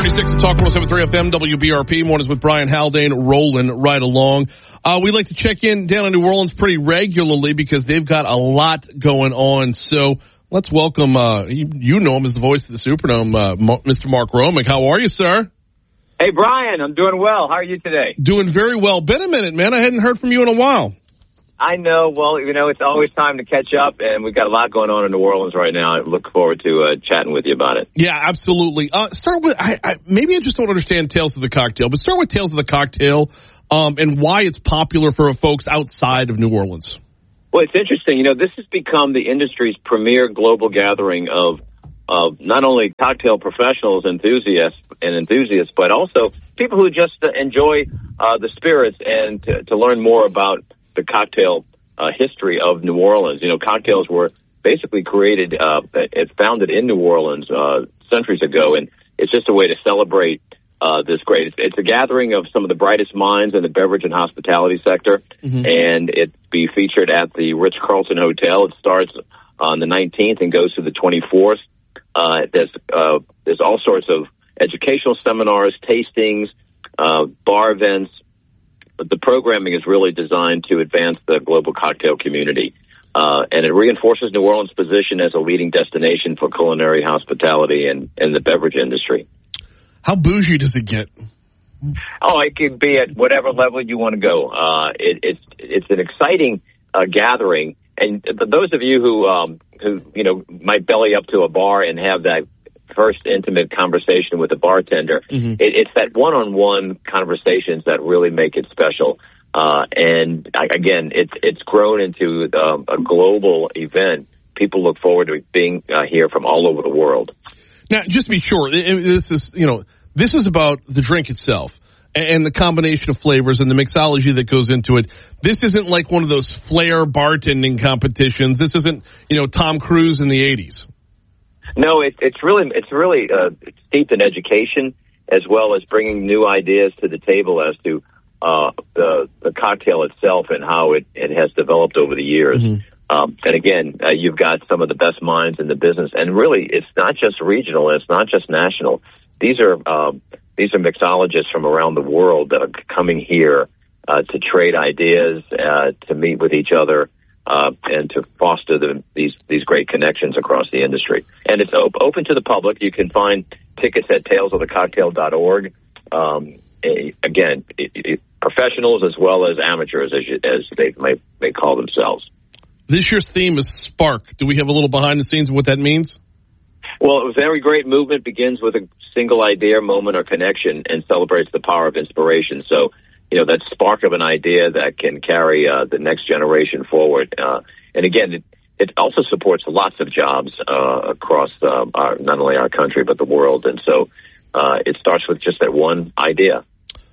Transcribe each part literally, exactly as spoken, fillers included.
thirty-six to Talk one oh seven point three F M, W B R P. Mornings with Brian Haldane, rolling right along. Uh, we like to check in down in New Orleans pretty regularly because they've got a lot going on. So let's welcome, uh, you, you know him as the voice of the Superdome, uh, Mister Mark Romick. How are you, sir? Hey, Brian, I'm doing well. How are you today? Doing very well. Been a minute, man. I hadn't heard from you in a while. I know. Well, you know, it's always time to catch up, and we've got a lot going on in New Orleans right now. I look forward to uh, chatting with you about it. Yeah, absolutely. Uh, start with, I, I, maybe I just don't understand Tales of the Cocktail, but start with Tales of the Cocktail um, and why it's popular for folks outside of New Orleans. Well, it's interesting. You know, this has become the industry's premier global gathering of of not only cocktail professionals, enthusiasts, and enthusiasts, but also people who just uh, enjoy uh, the spirits and to, to learn more about the cocktail uh, history of New Orleans. You know, cocktails were basically created, uh, it's founded in New Orleans uh, centuries ago, and it's just a way to celebrate uh, this great. It's, it's a gathering of some of the brightest minds in the beverage and hospitality sector, mm-hmm. and it be featured at the Ritz-Carlton Hotel. It starts on the nineteenth and goes to the twenty-fourth. Uh, there's uh, there's all sorts of educational seminars, tastings, uh, bar events. But the programming is really designed to advance the global cocktail community, uh, and it reinforces New Orleans' position as a leading destination for culinary hospitality and, and the beverage industry. How bougie does it get? Oh, it could be at whatever level you want to go. Uh, it, it's it's an exciting uh, gathering, and those of you who um, who you know might belly up to a bar and have that first intimate conversation with a bartender. Mm-hmm. It, it's that one-on-one conversations that really make it special. Uh, and again, it's it's grown into um, a global event. People look forward to being uh, here from all over the world. Now, just to be sure, this is you know this is about the drink itself and the combination of flavors and the mixology that goes into it. This isn't like one of those flair bartending competitions. This isn't you know Tom Cruise in the eighties. No, it, it's really it's really uh, steeped in education as well as bringing new ideas to the table as to uh, the the cocktail itself and how it, it has developed over the years. Mm-hmm. Um, and again, uh, you've got some of the best minds in the business, and really, it's not just regional, and it's not just national. These are uh, these are mixologists from around the world that are coming here uh, to trade ideas, uh, to meet with each other. Uh, and to foster the, these these great connections across the industry. And it's op- open to the public. You can find tickets at tales of the cocktail dot org. Um, a, again, it, it, professionals as well as amateurs, as, you, as they may, may call themselves. This year's theme is Spark. Do we have a little behind the scenes of what that means? Well, a very great movement begins with a single idea, moment, or connection and celebrates the power of inspiration. So, you know, that spark of an idea that can carry uh, the next generation forward. Uh, and again, it, it also supports lots of jobs uh, across uh, our, not only our country, but the world. And so uh, it starts with just that one idea.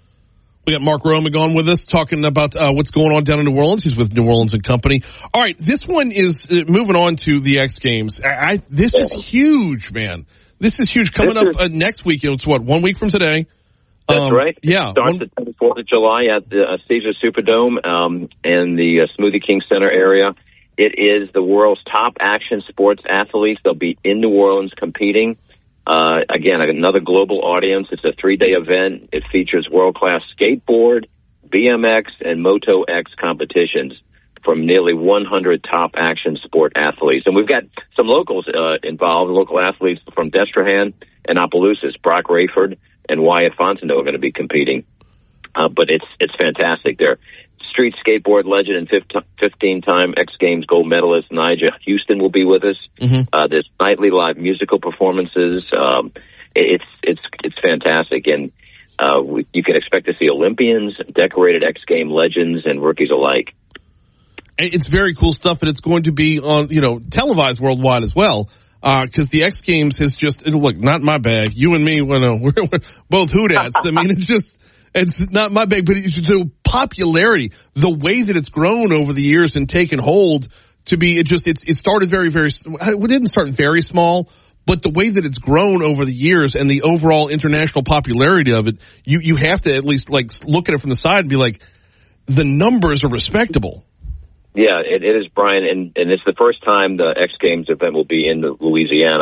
We got Mark Romick on with us talking about uh, what's going on down in New Orleans. He's with New Orleans and Company. All right, this one is uh, moving on to the X Games. I, I, this is huge, man. This is huge. Coming this up is, uh, next week. It's what, one week from today? That's um, right. Yeah. It starts the twenty-fourth of July at the uh, Caesars Superdome um, and the uh, Smoothie King Center area. It is the world's top action sports athletes. They'll be in New Orleans competing. Uh, again, another global audience. It's a three-day event. It features world-class skateboard, B M X, and Moto X competitions from nearly one hundred top action sport athletes. And we've got some locals uh, involved, local athletes from Destrehan and Opelousas. Brock Rayford and Wyatt Fontenot are going to be competing. Uh, but it's it's fantastic. They're street skateboard legend and fifteen-time X Games gold medalist Nyjah Huston will be with us. Mm-hmm. Uh, there's nightly live musical performances. Um, it's it's it's fantastic, and uh, we, you can expect to see Olympians, decorated X Game legends, and rookies alike. It's very cool stuff, and it's going to be on you know televised worldwide as well. Because uh, the X Games has just look not my bag. You and me, when uh, we're, we're both hoodats. I mean, it's just. It's not my bag, but it's the popularity, the way that it's grown over the years and taken hold to be, it just, it's, it started very, very, it didn't start very small, but the way that it's grown over the years and the overall international popularity of it, you, you have to at least like look at it from the side and be like, the numbers are respectable. Yeah, it, it is, Brian, and, and it's the first time the X Games event will be in Louisiana.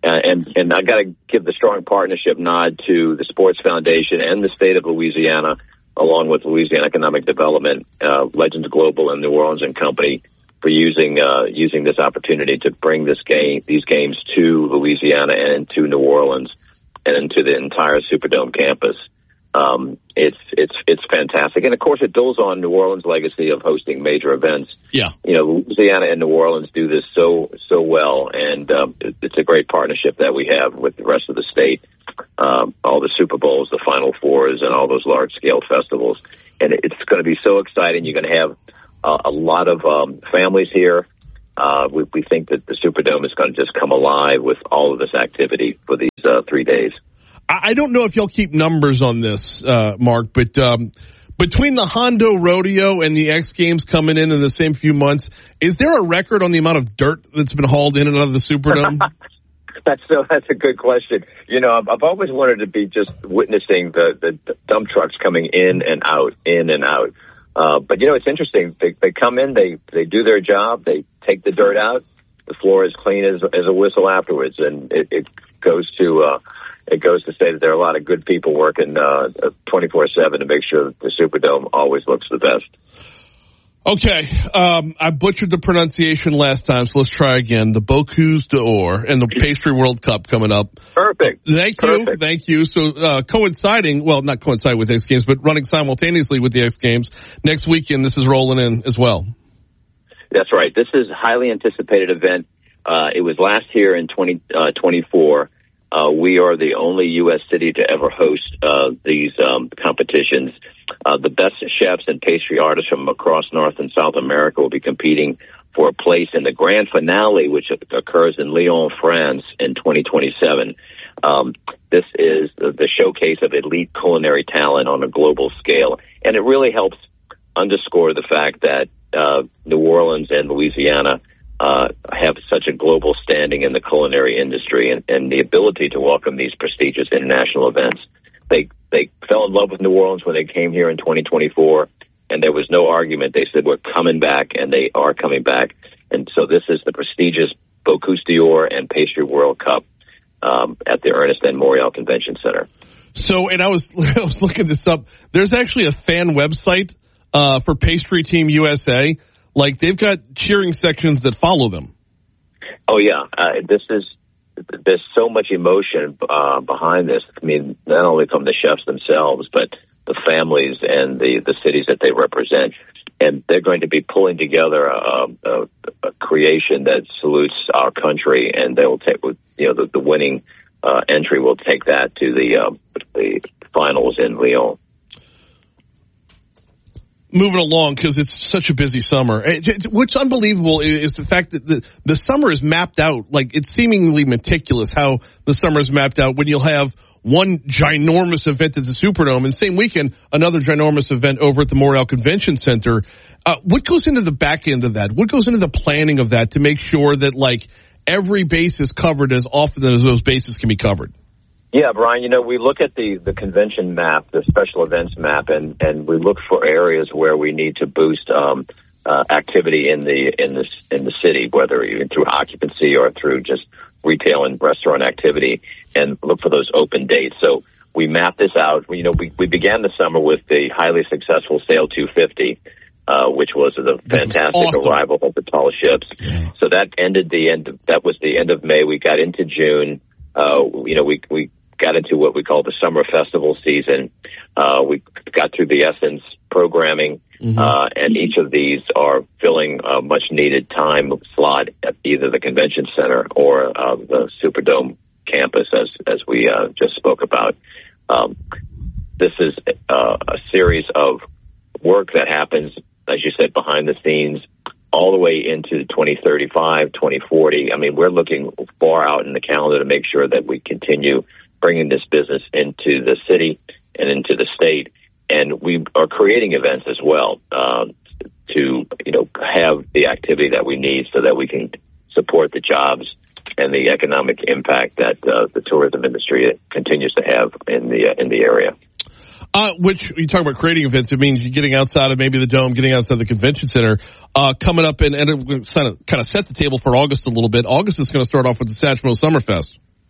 Uh, and and I got to give the strong partnership nod to the Sports Foundation and the state of Louisiana, along with Louisiana Economic Development, uh, Legends Global, and New Orleans and Company for using uh, using this opportunity to bring this game these games to Louisiana and to New Orleans and into the entire Superdome campus. Um, it's it's it's fantastic, and of course, it builds on New Orleans' legacy of hosting major events. Yeah, you know, Louisiana and New Orleans do this so so well, and um, it, it's a great partnership that we have with the rest of the state. Um, all the Super Bowls, the Final Fours, and all those large scale festivals, and it's going to be so exciting. You're going to have uh, a lot of um, families here. Uh, we, we think that the Superdome is going to just come alive with all of this activity for these uh, three days. I don't know if you'll keep numbers on this, uh, Mark, but um, between the Hondo Rodeo and the X Games coming in in the same few months, is there a record on the amount of dirt that's been hauled in and out of the Superdome? That's so. That's a good question. You know, I've, I've always wanted to be just witnessing the, the, the dump trucks coming in and out, in and out. Uh, but you know, it's interesting. They, they come in, they they do their job, they take the dirt out. The floor is clean as as a whistle afterwards, and it, it goes to. Uh, It goes to say that there are a lot of good people working uh, twenty-four seven to make sure that the Superdome always looks the best. Okay, um, I butchered the pronunciation last time, so let's try again. The Bocuse d'Or and the Pastry World Cup coming up. Perfect. Thank Perfect. you, thank you. So uh, coinciding, well, not coinciding with X Games, but running simultaneously with the X Games next weekend. This is rolling in as well. That's right. This is a highly anticipated event. Uh, it was last year in twenty twenty-four. Uh, we are the only U S city to ever host uh, these um, competitions. Uh, the best chefs and pastry artists from across North and South America will be competing for a place in the grand finale, which occurs in Lyon, France, in twenty twenty-seven. Um, this is the, the showcase of elite culinary talent on a global scale, and it really helps underscore the fact that uh, New Orleans and Louisiana Uh, have such a global standing in the culinary industry and, and the ability to welcome these prestigious international events. They they fell in love with New Orleans when they came here in twenty twenty-four, and there was no argument. They said, we're coming back, and they are coming back. And so this is the prestigious Bocuse d'Or and Pastry World Cup um, at the Ernest N. Morial Convention Center. So, and I was I was looking this up. There's actually a fan website uh, for Pastry Team U S A. Like, they've got cheering sections that follow them. Oh, yeah. Uh, this is, there's so much emotion uh, behind this. I mean, not only from the chefs themselves, but the families and the, the cities that they represent. And they're going to be pulling together a, a, a creation that salutes our country, and they will take, you know, the, the winning uh, entry will take that to the, uh, the finals in Lyon. Moving along, because it's such a busy summer. What's unbelievable is the fact that the, the summer is mapped out. Like, it's seemingly meticulous how the summer is mapped out when you'll have one ginormous event at the Superdome and same weekend, another ginormous event over at the Morial Convention Center. Uh, what goes into the back end of that? What goes into the planning of that to make sure that, like, every base is covered as often as those bases can be covered? Yeah, Brian, you know, we look at the, the convention map, the special events map, and, and we look for areas where we need to boost um, uh, activity in the in the, in the city, whether even through occupancy or through just retail and restaurant activity, and look for those open dates. So we map this out. You know, we, we began the summer with the highly successful Sail two fifty, uh, which was a fantastic awesome. arrival of the tall ships. Yeah. So that ended the end. Of, that was the end of May. We got into June. Uh, you know, we we. got into what we call the summer festival season. Uh, we got through the Essence programming, mm-hmm. uh, and each of these are filling a much needed time slot at either the convention center or uh, the Superdome campus, as as we uh, just spoke about. Um, this is uh, a series of work that happens, as you said, behind the scenes, all the way into twenty thirty-five, twenty forty. I mean, we're looking far out in the calendar to make sure that we continue bringing this business into the city and into the state. And we are creating events as well um, to, you know, have the activity that we need so that we can support the jobs and the economic impact that uh, the tourism industry continues to have in the uh, in the area. Uh, which, you talk about creating events, it means you're getting outside of maybe the Dome, getting outside the convention center, uh, coming up and, and kind of kind of set the table for August a little bit. August is going to start off with the Satchmo Summerfest.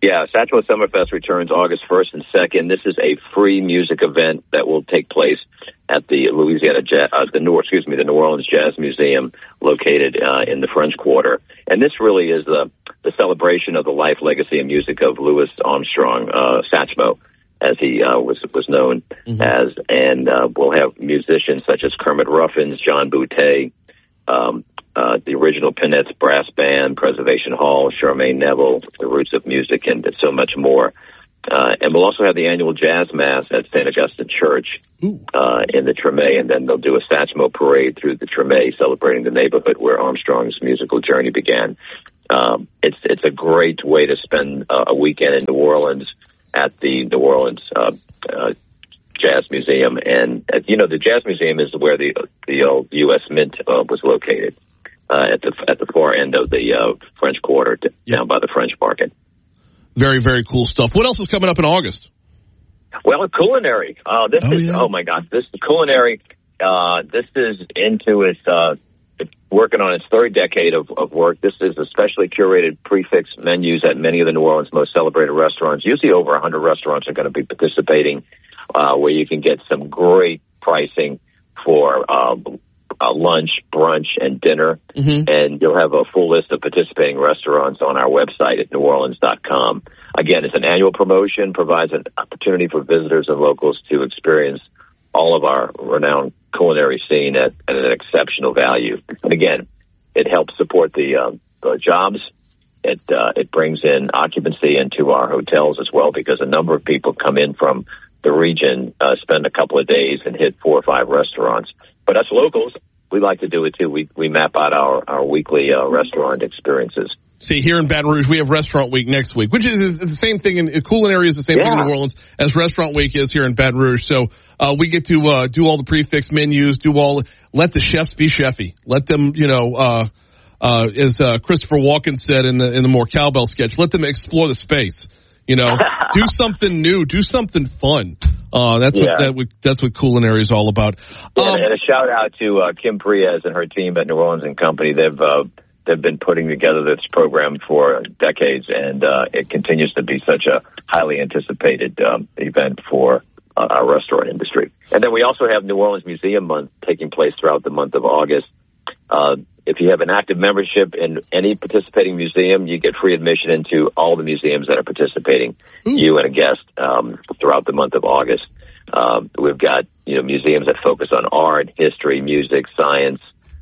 Yeah, Satchmo Summerfest returns August first and second. This is a free music event that will take place at the Louisiana, uh, the New, excuse me, the New Orleans Jazz Museum, located uh, in the French Quarter. And this really is the the celebration of the life, legacy, and music of Louis Armstrong, uh, Satchmo, as he uh, was was known mm-hmm. as. And uh, we'll have musicians such as Kermit Ruffins, John Boutte, um, uh, the original Peanuts Brass Band, Preservation Hall, Charmaine Neville, the Roots of Music, and so much more. Uh, and we'll also have the annual Jazz Mass at Saint Augustine Church uh, in the Treme, and then they'll do a Satchmo parade through the Treme, celebrating the neighborhood where Armstrong's musical journey began. Um, it's it's a great way to spend uh, a weekend in New Orleans at the New Orleans uh, uh, Jazz Museum, and uh, you know the Jazz Museum is where the the old U S Mint uh, was located uh, at the at the far end of the uh, French Quarter, to, yep. down by the French Market. Very, very cool stuff. What else is coming up in August? Well, culinary. Uh, this oh, is, yeah. oh my gosh, this is culinary. Uh, this is into its, uh, it's working on its third decade of, of work. This is a specially curated prefix menus at many of the New Orleans' most celebrated restaurants. Usually over one hundred restaurants are going to be participating, uh, where you can get some great pricing for, uh, Uh, lunch, brunch, and dinner. Mm-hmm. And you'll have a full list of participating restaurants on our website at new orleans dot com. Again, it's an annual promotion, provides an opportunity for visitors and locals to experience all of our renowned culinary scene at, at an exceptional value. And again, it helps support the, uh, the jobs. It, uh, it brings in occupancy into our hotels as well, because a number of people come in from the region, uh, spend a couple of days and hit four or five restaurants. But us locals, we like to do it too. We we map out our, our weekly uh, restaurant experiences. See, here in Baton Rouge, we have Restaurant Week next week, which is the same thing in culinary is the same yeah. thing in New Orleans as Restaurant Week is here in Baton Rouge. So uh, we get to uh, do all the prefix menus, do all, let the chefs be chefy. Let them, you know, uh, uh, as uh, Christopher Walken said in the in the more cowbell sketch, let them explore the space. You know, do something new, do something fun. Uh, that's yeah. what that would, that's what culinary is all about. Um, um, and a shout out to uh, Kim Priez and her team at New Orleans and Company. They've uh, they've been putting together this program for decades, and uh, it continues to be such a highly anticipated um, event for uh, our restaurant industry. And then we also have New Orleans Museum Month taking place throughout the month of August. Uh, if you have an active membership in any participating museum, you get free admission into all the museums that are participating, Ooh. you and a guest, um, throughout the month of August. Um, we've got, you know, museums that focus on art, history, music, science.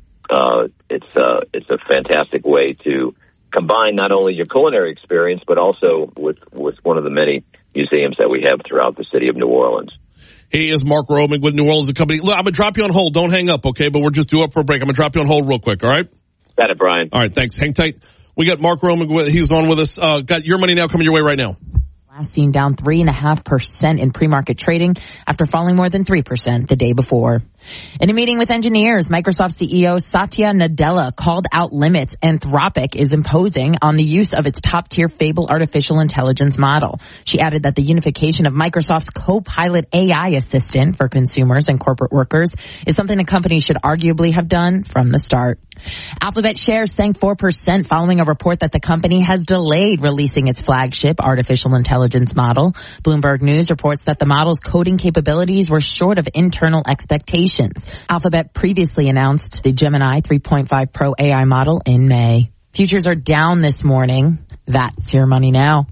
Uh, it's, uh, it's a fantastic way to combine not only your culinary experience, but also with, with one of the many museums that we have throughout the city of New Orleans. He is Mark Romig with New Orleans and Company. Look, I'm going to drop you on hold. Don't hang up, okay? But we're just due up for a break. I'm going to drop you on hold real quick, all right? Got it, Brian. All right, thanks. Hang tight. We got Mark Romig. He's on with us. Uh, got Your Money Now coming your way right now. Last seen down three point five percent in pre-market trading after falling more than three percent the day before. In a meeting with engineers, Microsoft C E O Satya Nadella called out limits Anthropic is imposing on the use of its top-tier Fable artificial intelligence model. She added that the unification of Microsoft's Copilot A I assistant for consumers and corporate workers is something the company should arguably have done from the start. Alphabet shares sank four percent following a report that the company has delayed releasing its flagship artificial intelligence model. Bloomberg News reports that the model's coding capabilities were short of internal expectations. Alphabet previously announced the Gemini three point five Pro A I model in May. Futures are down this morning. That's Your Money Now.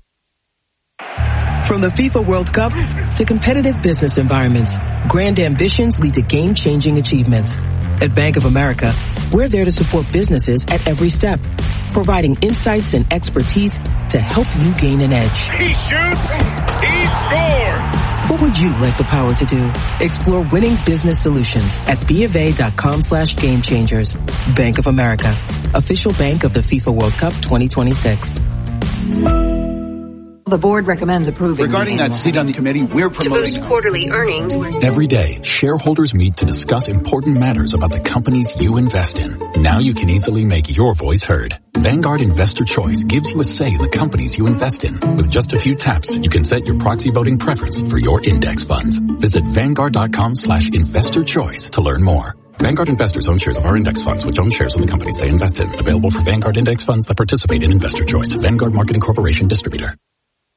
From the FIFA World Cup to competitive business environments, grand ambitions lead to game-changing achievements. At Bank of America, we're there to support businesses at every step, providing insights and expertise to help you gain an edge. He shoots, he scores! What would you like the power to do? Explore winning business solutions at BofA.com slash game changers. Bank of America, official bank of the FIFA World Cup twenty twenty-six. The board recommends approving. Regarding that seat on the committee, we're promoting to boost quarterly earnings. Every day, shareholders meet to discuss important matters about the companies you invest in. Now you can easily make your voice heard. Vanguard Investor Choice gives you a say in the companies you invest in. With just a few taps, you can set your proxy voting preference for your index funds. Visit Vanguard.com slash investor choice to learn more. Vanguard investors own shares of our index funds, which own shares of the companies they invest in. Available for Vanguard index funds that participate in Investor Choice. Vanguard Marketing Corporation Distributor.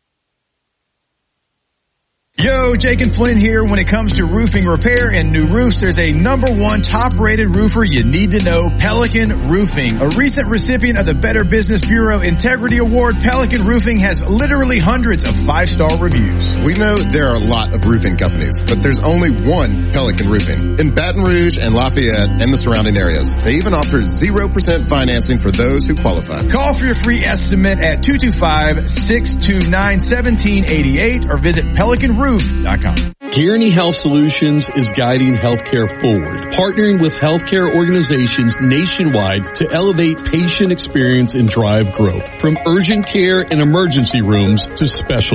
Yo, Jake and Flynn here. When it comes to roofing repair and new roofs, there's a number one top-rated roofer you need to know, Pelican Roofing. A recent recipient of the Better Business Bureau Integrity Award, Pelican Roofing has literally hundreds of five-star reviews. We know there are a lot of roofing companies, but there's only one Pelican Roofing in Baton Rouge and Lafayette and the surrounding areas. They even offer zero percent financing for those who qualify. Call for your free estimate at two two five, six two nine, one seven eight eight or visit pelican roof dot com. Guaranty Health Solutions is guiding healthcare forward, partnering with healthcare organizations nationwide to elevate patient experience and drive growth, from urgent care and emergency rooms to special